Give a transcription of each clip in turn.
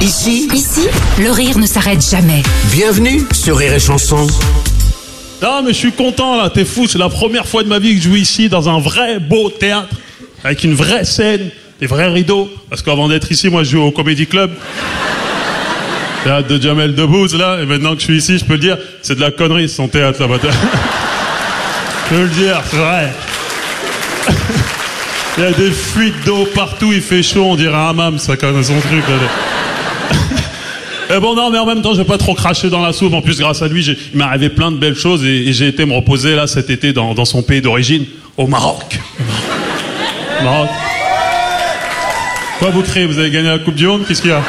Ici, le rire ne s'arrête jamais. bienvenue sur Rire et Chanson. Non mais je suis content là, t'es fou, c'est la première fois de ma vie que je joue ici dans un vrai beau théâtre, avec une vraie scène, des vrais rideaux, parce qu'avant d'être ici, moi je joue au Comedy Club, théâtre de Jamel Debbouze là, et maintenant que je suis ici, je peux le dire, c'est de la connerie son théâtre là-bas. Je peux le dire, c'est vrai. Il y a des fuites d'eau partout, il fait chaud, on dirait un hammam, ça connaît son truc là. Et bon, non, mais en même temps, je vais pas trop cracher dans la soupe. En plus, grâce à lui, il m'est arrivé plein de belles choses et j'ai été me reposer là cet été dans son pays d'origine, au Maroc. Maroc. Quoi vous criez? Vous avez gagné la Coupe du Monde? Qu'est-ce qu'il y a?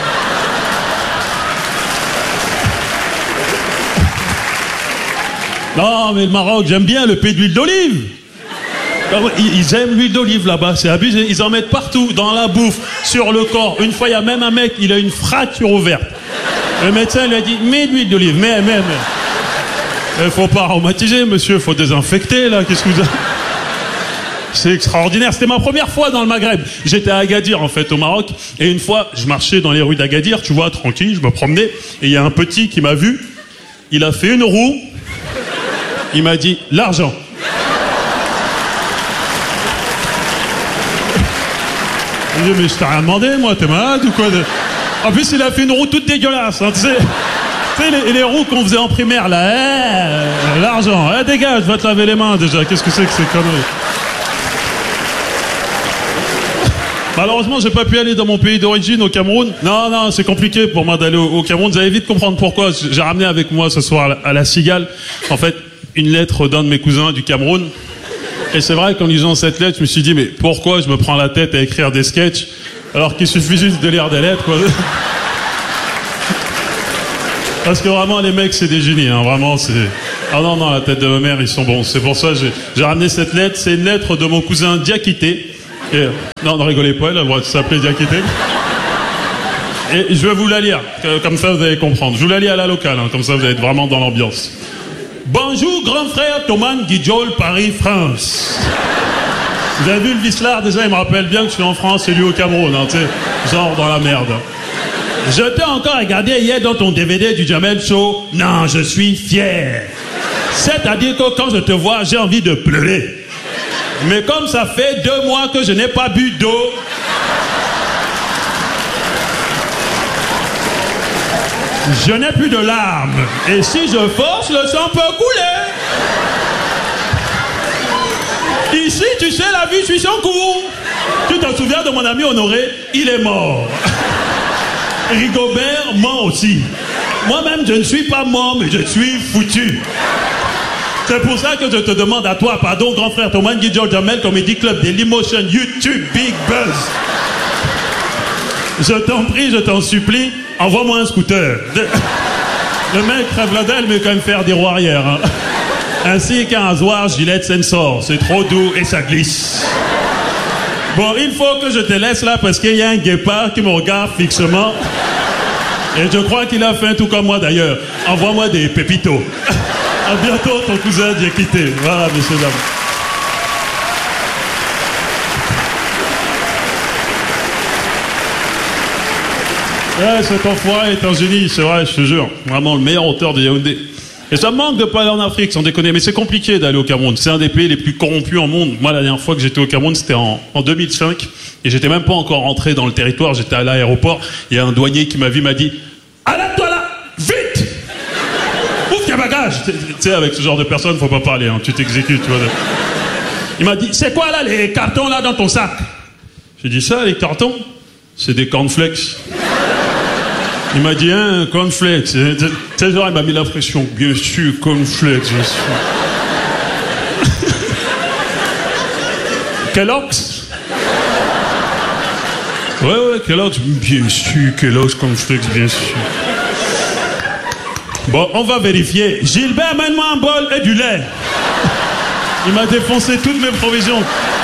Non, mais le Maroc, j'aime bien le pays de l'huile d'olive. Ils aiment l'huile d'olive là-bas, c'est abusé. Ils en mettent partout, dans la bouffe, sur le corps. Une fois, il y a même un mec, il a une fracture ouverte. Le médecin lui a dit, mets de l'huile d'olive, mais. Il faut pas aromatiser, monsieur, faut désinfecter, là, qu'est-ce que vous avez... C'est extraordinaire, c'était ma première fois dans le Maghreb. J'étais à Agadir, en fait, au Maroc, et une fois, je marchais dans les rues d'Agadir, tu vois, tranquille, je me promenais, et il y a un petit qui m'a vu, il a fait une roue, il m'a dit, l'argent. Je dis, mais je t'ai rien demandé, moi, t'es malade ou quoi? En plus, il a fait une roue toute dégueulasse, hein, tu sais les roues qu'on faisait en primaire, là, l'argent, dégage, va te laver les mains, déjà, qu'est-ce que c'est que ces conneries? Malheureusement, j'ai pas pu aller dans mon pays d'origine, au Cameroun. Non, c'est compliqué pour moi d'aller au Cameroun, vous allez vite comprendre pourquoi. J'ai ramené avec moi ce soir à la Cigale, en fait, une lettre d'un de mes cousins du Cameroun. Et c'est vrai qu'en lisant cette lettre, je me suis dit, mais pourquoi je me prends la tête à écrire des sketchs alors qu'il suffit juste de lire des lettres, quoi. Parce que vraiment, les mecs, c'est des génies, hein, vraiment, c'est... Ah non, la tête de ma mère, ils sont bons. C'est pour ça que j'ai ramené cette lettre. C'est une lettre de mon cousin Diakité. Et... Non, ne rigolez pas, il a le droit de s'appeler Diakité. Et je vais vous la lire, comme ça vous allez comprendre. Je vous la lis à la locale, hein, comme ça vous allez être vraiment dans l'ambiance. Bonjour, grand frère Thomas Guidjol, Paris, France. Vous avez vu le vicelard, déjà, il me rappelle bien que je suis en France et lui au Cameroun, hein, tu sais, genre dans la merde. Je t'ai encore regardé hier dans ton DVD du Jamel Show. Non, je suis fier. C'est-à-dire que quand je te vois, j'ai envie de pleurer. Mais comme ça fait 2 mois que je n'ai pas bu d'eau... Je n'ai plus de larmes. Et si je force, le sang peut couler. Ici, tu sais, la vie suit son cours. Tu te souviens de mon ami Honoré? Il est mort. Rigobert, mort aussi. Moi-même, je ne suis pas mort, mais je suis foutu. C'est pour ça que je te demande à toi, pardon, grand frère Thomas Guidjol Jamel, Comedy Club, Dailymotion, YouTube, Big Buzz. Je t'en prie, je t'en supplie, envoie-moi un scooter. Le mec crève la dalle, mais quand même faire des roues arrière. Hein. Ainsi qu'un rasoir Gillette Sensor. C'est trop doux et ça glisse. Bon, il faut que je te laisse là parce qu'il y a un guépard qui me regarde fixement. Et je crois qu'il a faim tout comme moi d'ailleurs. Envoie-moi des pépitos. À bientôt, ton cousin Diakité. Voilà, messieurs, dames. Ouais, cet enfoiré est un génie, c'est vrai, je te jure. Vraiment le meilleur auteur de Yaoundé. Et ça me manque de pas aller en Afrique, sans déconner. Mais c'est compliqué d'aller au Cameroun. C'est un des pays les plus corrompus au monde. Moi, la dernière fois que j'étais au Cameroun, c'était en 2005. Et j'étais même pas encore rentré dans le territoire. J'étais à l'aéroport. Il y a un douanier qui m'a vu, m'a dit « Arrête-toi là, vite ! Ouvre tes bagages !» Tu sais, avec ce genre de personnes, faut pas parler. Hein. Tu t'exécutes, tu vois. Il m'a dit « C'est quoi là, les cartons là dans ton sac ?» J'ai dit « Ça, les cartons, c'est des cornflakes. » Il m'a dit, hein, cornflakes. Tu sais, genre, il m'a mis la pression. Bien sûr, cornflakes, bien sûr. Kellogg's? Ouais, Kellogg's. Bien sûr, Kellogg's, cornflakes, bien sûr. Bon, on va vérifier. Gilbert, amène-moi un bol et du lait. Il m'a défoncé toutes mes provisions.